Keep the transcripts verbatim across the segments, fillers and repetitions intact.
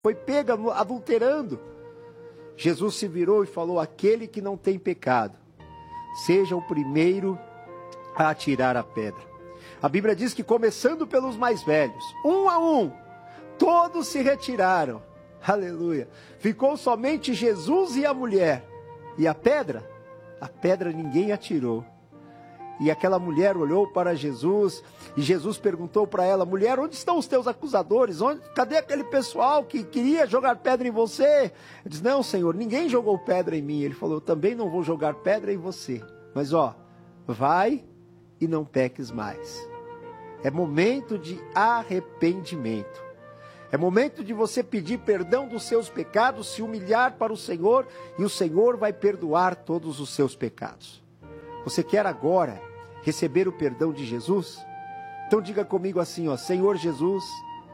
foi pega adulterando. Jesus se virou e falou: aquele que não tem pecado, seja o primeiro a atirar a pedra. A Bíblia diz que, começando pelos mais velhos, um a um, todos se retiraram. Aleluia. Ficou somente Jesus e a mulher. E a pedra? A pedra ninguém atirou. E aquela mulher olhou para Jesus, e Jesus perguntou para ela: mulher, onde estão os teus acusadores? Onde, cadê aquele pessoal que queria jogar pedra em você? Ele disse: não, Senhor, ninguém jogou pedra em mim. Ele falou: eu também não vou jogar pedra em você. Mas ó, vai e não peques mais. É momento de arrependimento. É momento de você pedir perdão dos seus pecados, se humilhar para o Senhor, e o Senhor vai perdoar todos os seus pecados. Você quer agora receber o perdão de Jesus? Então diga comigo assim, ó: Senhor Jesus,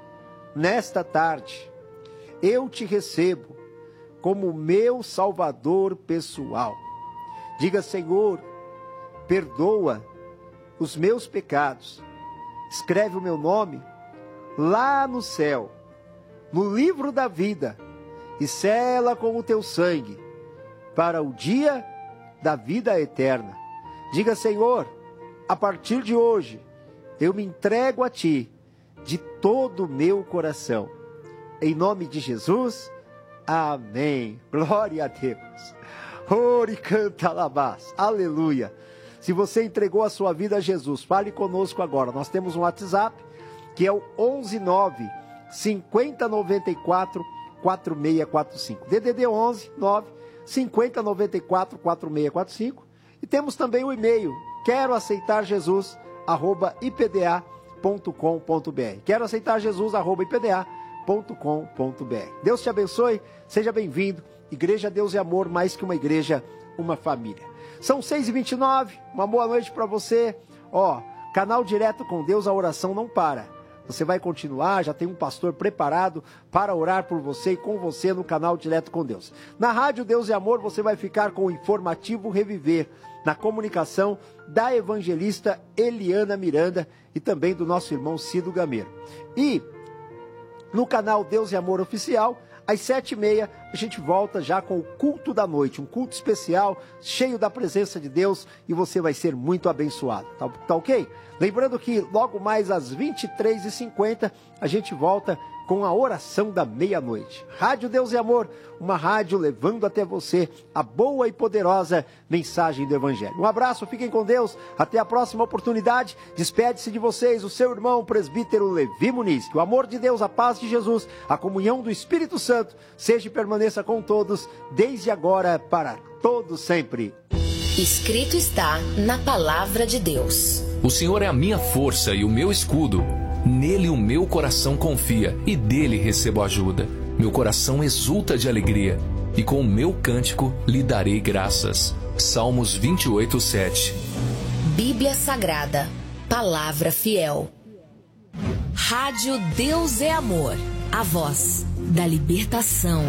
nesta tarde, eu te recebo como meu Salvador pessoal. Diga: Senhor, perdoa os meus pecados. Escreve o meu nome lá no céu, no livro da vida, e sela com o teu sangue, para o dia da vida eterna. Diga: Senhor, a partir de hoje, eu me entrego a Ti, de todo o meu coração. Em nome de Jesus, amém. Glória a Deus. Ore, canta, alabás. Aleluia. Se você entregou a sua vida a Jesus, fale conosco agora. Nós temos um WhatsApp, que é o onze nove, cinquenta, noventa e quatro, quarenta e seis quarenta e cinco. D D D onze nove, cinquenta, noventa e quatro, quarenta e seis quarenta e cinco. E temos também o e-mail, quero aceitar Jesus, arroba i p d a ponto com ponto b r. Quero aceitar Jesus, arroba i p d a ponto com ponto b r. Deus te abençoe, seja bem-vindo. Igreja Deus é Amor, mais que uma igreja, uma família. São seis e vinte e nove, uma boa noite para você. Ó, canal Direto com Deus, a oração não para. Você vai continuar, já tem um pastor preparado para orar por você e com você no canal Direto com Deus. Na Rádio Deus é Amor, você vai ficar com o informativo Reviver, na comunicação da evangelista Eliana Miranda e também do nosso irmão Cido Gameiro. E no canal Deus é Amor Oficial, às sete e meia, a gente volta já com o culto da noite, um culto especial, cheio da presença de Deus, e você vai ser muito abençoado, tá, tá ok? Lembrando que logo mais às vinte e três e cinquenta, a gente volta com a oração da meia-noite. Rádio Deus e Amor, uma rádio levando até você a boa e poderosa mensagem do Evangelho. Um abraço, fiquem com Deus, até a próxima oportunidade. Despede-se de vocês o seu irmão presbítero Levi Muniz. Que o amor de Deus, a paz de Jesus, a comunhão do Espírito Santo, seja e permaneça com todos, desde agora para todos sempre. Escrito está na palavra de Deus: o Senhor é a minha força e o meu escudo. Nele o meu coração confia e dele recebo ajuda. Meu coração exulta de alegria e com o meu cântico lhe darei graças. Salmos vinte e oito, sete. Bíblia Sagrada, palavra fiel. Rádio Deus é Amor, a voz da libertação.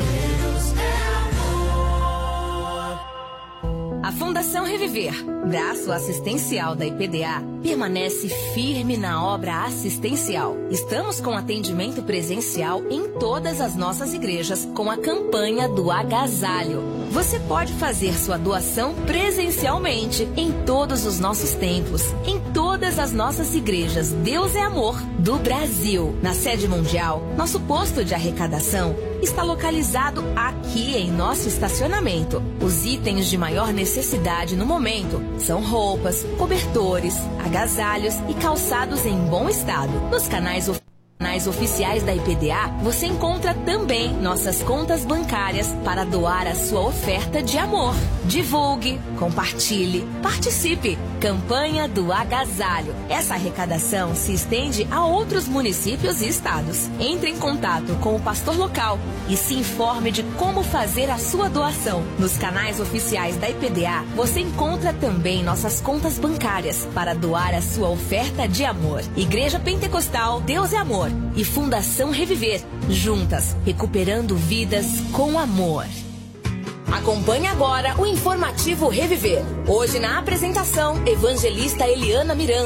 A Fundação Reviver, braço assistencial da I P D A, permanece firme na obra assistencial. Estamos com atendimento presencial em todas as nossas igrejas com a campanha do agasalho. Você pode fazer sua doação presencialmente em todos os nossos templos, em todas as nossas igrejas Deus é Amor do Brasil. Na sede mundial, nosso posto de arrecadação está localizado aqui em nosso estacionamento. Os itens de maior necessidade no momento são roupas, cobertores, agasalhos e calçados em bom estado. Nos canais oficiais Canais oficiais da I P D A, você encontra também nossas contas bancárias para doar a sua oferta de amor. Divulgue, compartilhe, participe. Campanha do Agasalho. Essa arrecadação se estende a outros municípios e estados. Entre em contato com o pastor local e se informe de como fazer a sua doação. Nos canais oficiais da I P D A, você encontra também nossas contas bancárias para doar a sua oferta de amor. Igreja Pentecostal Deus é Amor e Fundação Reviver, juntas, recuperando vidas com amor. Acompanhe agora o informativo Reviver. Hoje na apresentação, evangelista Eliana Miranda.